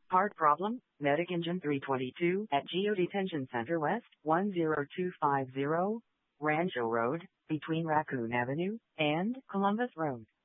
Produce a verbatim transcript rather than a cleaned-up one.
Part problem, Medic Engine three twenty-two at Geo Detention Center West, one zero two five zero, Rancho Road, between Raccoon Avenue and Columbus Road.